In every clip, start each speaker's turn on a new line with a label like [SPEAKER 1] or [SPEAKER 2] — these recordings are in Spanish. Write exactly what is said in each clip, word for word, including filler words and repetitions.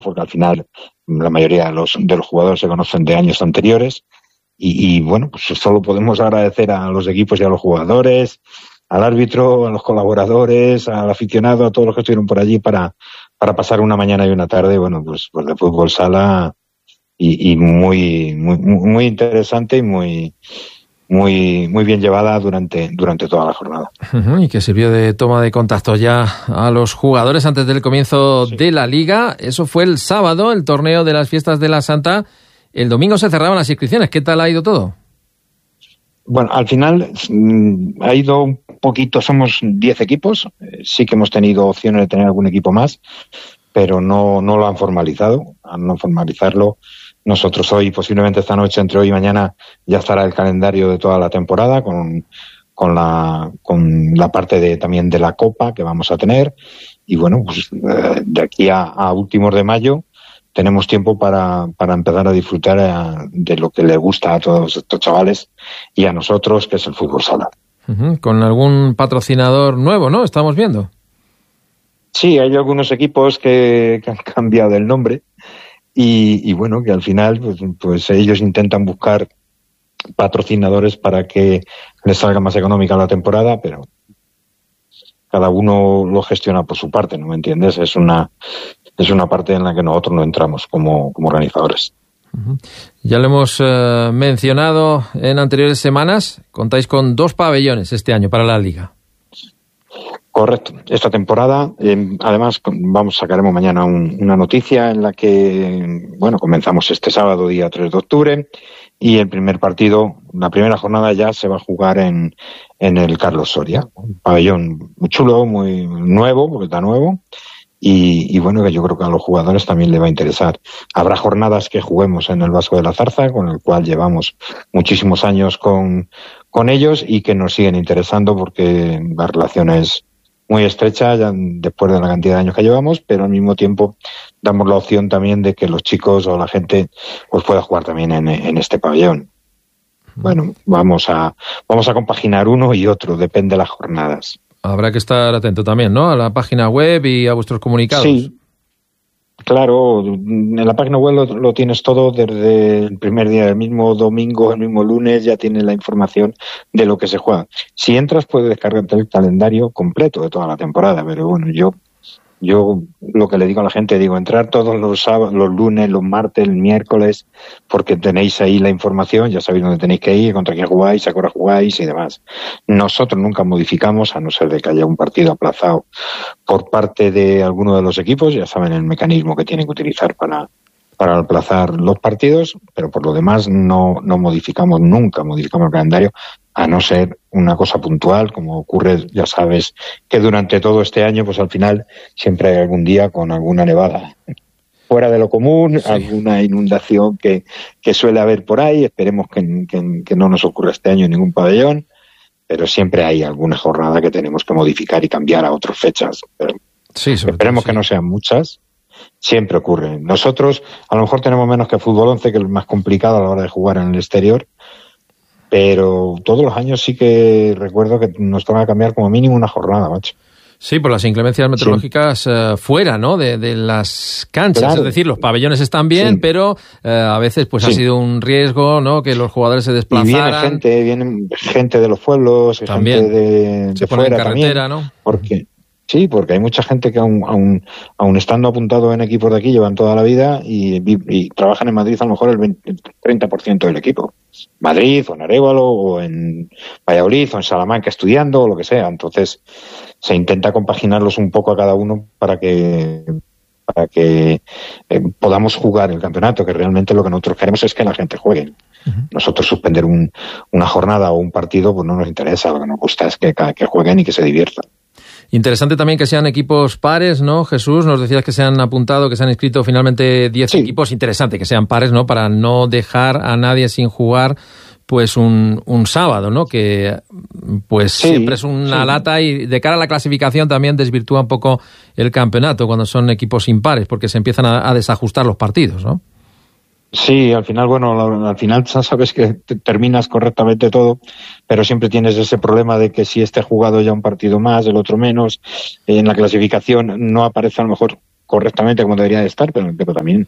[SPEAKER 1] porque al final la mayoría de los, de los jugadores se conocen de años anteriores. Y, y bueno, pues solo podemos agradecer a los equipos y a los jugadores, al árbitro, a los colaboradores, al aficionado, a todos los que estuvieron por allí para, para pasar una mañana y una tarde, bueno, pues, pues de fútbol sala y, y muy, muy, muy interesante y muy, muy, muy bien llevada durante, durante toda la jornada.
[SPEAKER 2] Uh-huh, y que sirvió de toma de contacto ya a los jugadores antes del comienzo sí. de la Liga. Eso fue el sábado, el torneo de las fiestas de la Santa. El domingo se cerraban las inscripciones. ¿Qué tal ha ido todo?
[SPEAKER 1] Bueno, al final mmm, ha ido un poquito, somos diez equipos, eh, sí que hemos tenido opciones de tener algún equipo más, pero no, no lo han formalizado. Al no formalizarlo, nosotros hoy, posiblemente esta noche, entre hoy y mañana, ya estará el calendario de toda la temporada con, con la, con la parte de, también de la Copa que vamos a tener. Y bueno, pues eh, de aquí a, a últimos de mayo, tenemos tiempo para, para empezar a disfrutar a, de lo que le gusta a todos estos chavales y a nosotros, que es el fútbol sala.
[SPEAKER 2] Uh-huh. Con algún patrocinador nuevo, ¿no? Estamos viendo.
[SPEAKER 1] Sí, hay algunos equipos que, que han cambiado el nombre y, y bueno, que al final pues, pues ellos intentan buscar patrocinadores para que les salga más económica la temporada, pero cada uno lo gestiona por su parte, ¿no me entiendes? Es una es una parte en la que nosotros no entramos como, como organizadores.
[SPEAKER 2] Uh-huh. Ya lo hemos eh, mencionado en anteriores semanas, contáis con dos pabellones este año para la Liga.
[SPEAKER 1] Correcto. Esta temporada, eh, además, vamos sacaremos mañana un, una noticia en la que, bueno, comenzamos este sábado, día tres de octubre, y el primer partido, la primera jornada ya se va a jugar en, en el Carlos Soria. Un pabellón muy chulo, muy nuevo, porque está nuevo, y, y bueno, que yo creo que a los jugadores también le va a interesar. Habrá jornadas que juguemos en el Vasco de la Zarza, con el cual llevamos muchísimos años con, con ellos y que nos siguen interesando porque la relación es muy estrecha ya después de la cantidad de años que llevamos, pero al mismo tiempo damos la opción también de que los chicos o la gente pues pueda jugar también en, en este pabellón. Bueno, vamos a vamos a compaginar uno y otro, depende de las jornadas.
[SPEAKER 2] Habrá que estar atento también, ¿no? A la página web y a vuestros comunicados.
[SPEAKER 1] Sí, claro, en la página web lo, lo tienes todo desde el primer día, el mismo domingo, el mismo lunes, ya tienes la información de lo que se juega. Si entras puedes descargarte el calendario completo de toda la temporada, pero bueno, yo yo lo que le digo a la gente, digo, entrar todos los sábados, los lunes, los martes, el miércoles, porque tenéis ahí la información, ya sabéis dónde tenéis que ir, contra quién jugáis, a qué hora jugáis y demás. Nosotros nunca modificamos, a no ser de que haya un partido aplazado por parte de alguno de los equipos, ya saben el mecanismo que tienen que utilizar para, para aplazar los partidos, pero por lo demás no, no modificamos, nunca modificamos el calendario, a no ser una cosa puntual, como ocurre, ya sabes, que durante todo este año, pues al final siempre hay algún día con alguna nevada fuera de lo común, sí. Alguna inundación que, que suele haber por ahí, esperemos que, que, que no nos ocurra este año en ningún pabellón, pero siempre hay alguna jornada que tenemos que modificar y cambiar a otras fechas. Pero sí, esperemos todo, sí. Que no sean muchas, siempre ocurre. Nosotros a lo mejor tenemos menos que fútbol once, que es más complicado a la hora de jugar en el exterior, pero todos los años sí que recuerdo que nos toca cambiar como mínimo una jornada, macho.
[SPEAKER 2] Sí, por las inclemencias meteorológicas sí. uh, fuera, ¿no? De, de las canchas, claro. Es decir, los pabellones están bien, sí. pero uh, a veces pues sí. ha sido un riesgo, ¿no? Que los jugadores se desplazaran.
[SPEAKER 1] Y viene gente, vienen gente de los pueblos,
[SPEAKER 2] también.
[SPEAKER 1] gente de,
[SPEAKER 2] se
[SPEAKER 1] de fuera
[SPEAKER 2] en carretera,
[SPEAKER 1] también,
[SPEAKER 2] ¿no?
[SPEAKER 1] Porque sí, porque hay mucha gente que aún, aún, aún estando apuntado en equipos de aquí llevan toda la vida y, y, y trabajan en Madrid a lo mejor el veinte, el treinta por ciento del equipo. Madrid o en Arévalo o en Valladolid o en Salamanca estudiando o lo que sea. Entonces se intenta compaginarlos un poco a cada uno para que para que eh, podamos jugar el campeonato, que realmente lo que nosotros queremos es que la gente juegue. Uh-huh. Nosotros suspender un, una jornada o un partido pues no nos interesa, lo que nos gusta es que, que jueguen y que se diviertan.
[SPEAKER 2] Interesante también que sean equipos pares, ¿no, Jesús? Nos decías que se han apuntado, que se han inscrito finalmente diez sí. equipos. Interesante que sean pares, ¿no? Para no dejar a nadie sin jugar pues un, un sábado, ¿no? Que pues sí, siempre es una sí. lata y de cara a la clasificación también desvirtúa un poco el campeonato cuando son equipos impares, porque se empiezan a, a desajustar los partidos, ¿no?
[SPEAKER 1] Sí, al final, bueno, al final sabes que terminas correctamente todo, pero siempre tienes ese problema de que si este ha jugado ya un partido más, el otro menos, en la clasificación no aparece a lo mejor correctamente como debería de estar, pero, pero también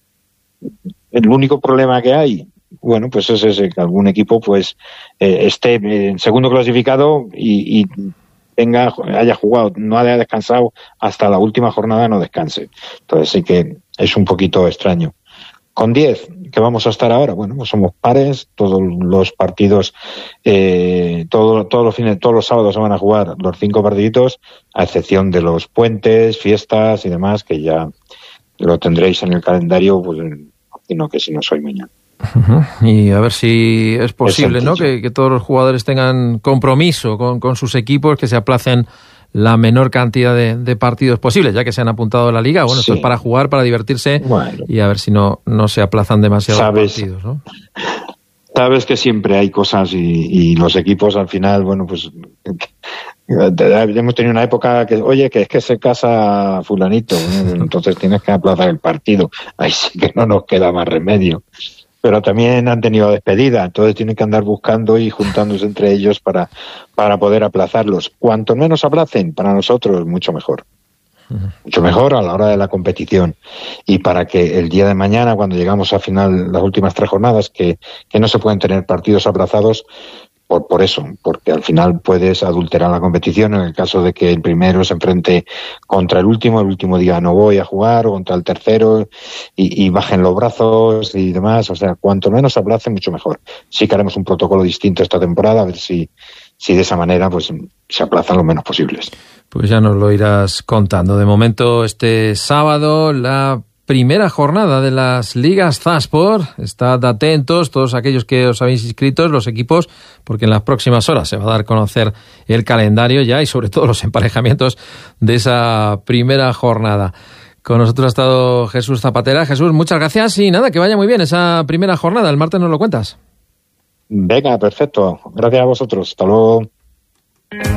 [SPEAKER 1] el único problema que hay, bueno, pues es ese, que algún equipo pues eh, esté en segundo clasificado y, y tenga, haya jugado, no haya descansado hasta la última jornada, no descanse. Entonces sí que es un poquito extraño. Con diez, ¿qué vamos a estar ahora? Bueno, pues somos pares, todos los partidos, eh, todo, todos los fines, todos los sábados se van a jugar los cinco partiditos, a excepción de los puentes, fiestas y demás, que ya lo tendréis en el calendario, pues, sino que si no soy mañana.
[SPEAKER 2] Uh-huh. Y a ver si es posible, es ¿no? Que, que todos los jugadores tengan compromiso con, con sus equipos, que se aplacen la menor cantidad de, de partidos posibles, ya que se han apuntado a la liga. Bueno, sí. Esto es para jugar, para divertirse, bueno, y a ver si no, no se aplazan demasiados ¿sabes? partidos, ¿no?
[SPEAKER 1] Sabes que siempre hay cosas y, y los equipos al final, bueno, pues hemos tenido una época que, oye, que es que se casa fulanito, ¿no? Entonces tienes que aplazar el partido. Ahí sí que no nos queda más remedio. Pero también han tenido despedida, entonces tienen que andar buscando y juntándose entre ellos para, para poder aplazarlos. Cuanto menos aplacen, para nosotros, mucho mejor. Mucho mejor a la hora de la competición. Y para que el día de mañana, cuando llegamos a final, las últimas tres jornadas, que, que no se pueden tener partidos aplazados, por, por eso, porque al final puedes adulterar la competición en el caso de que el primero se enfrente contra el último, el último diga no voy a jugar, o contra el tercero, y, y bajen los brazos y demás. O sea, cuanto menos se aplacen, mucho mejor. Sí que haremos un protocolo distinto esta temporada, a ver si, si de esa manera pues se aplazan lo menos posibles.
[SPEAKER 2] Pues ya nos lo irás contando. De momento, este sábado, la primera jornada de las ligas Zasport. Estad atentos, todos aquellos que os habéis inscrito, los equipos, porque en las próximas horas se va a dar a conocer el calendario ya y sobre todo los emparejamientos de esa primera jornada. Con nosotros ha estado Jesús Zapatera. Jesús, muchas gracias y nada, que vaya muy bien esa primera jornada. El martes nos lo cuentas.
[SPEAKER 1] Venga, perfecto. Gracias a vosotros. Hasta luego.